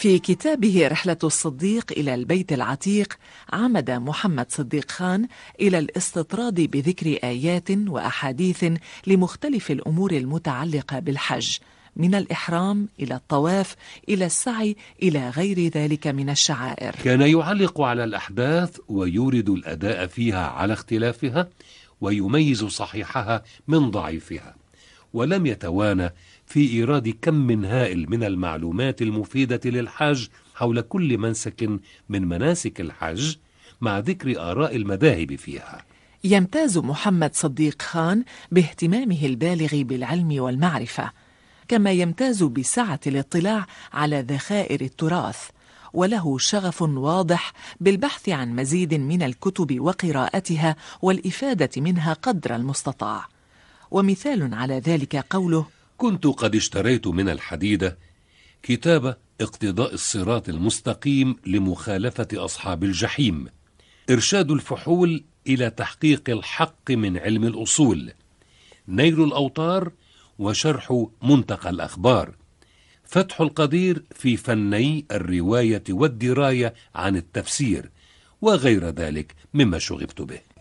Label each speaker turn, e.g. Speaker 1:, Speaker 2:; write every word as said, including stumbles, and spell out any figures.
Speaker 1: في كتابه رحلة الصديق إلى البيت العتيق، عمد محمد صديق خان إلى الاستطراد بذكر آيات وأحاديث لمختلف الأمور المتعلقة بالحج، من الإحرام إلى الطواف إلى السعي إلى غير ذلك من الشعائر.
Speaker 2: كان يعلق على الأحداث ويورد الأداء فيها على اختلافها، ويميز صحيحها من ضعيفها، ولم يتوانى في إيراد كم هائل من المعلومات المفيدة للحاج حول كل منسك من مناسك الحج، مع ذكر آراء المذاهب فيها.
Speaker 1: يمتاز محمد صديق خان باهتمامه البالغ بالعلم والمعرفة، كما يمتاز بسعة الاطلاع على ذخائر التراث، وله شغف واضح بالبحث عن مزيد من الكتب وقراءتها والإفادة منها قدر المستطاع. ومثال على ذلك قوله:
Speaker 2: كنت قد اشتريت من الحديدة كتاب اقتضاء الصراط المستقيم لمخالفة أصحاب الجحيم، إرشاد الفحول إلى تحقيق الحق من علم الأصول، نيل الأوطار، وشرح منتقى الأخبار، فتح القدير في فني الرواية والدراية عن التفسير، وغير ذلك مما شغفت به.